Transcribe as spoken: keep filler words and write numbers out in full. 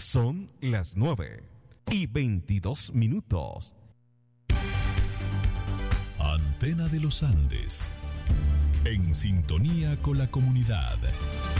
Son las nueve y veintidós minutos. Antena de los Andes, en sintonía con la comunidad.